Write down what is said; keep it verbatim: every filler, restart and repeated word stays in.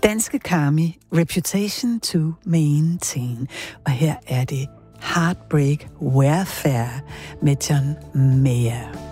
Danske Carmi, Reputation to Maintain. Og her er det Heartbreak Warfare med John Mayer.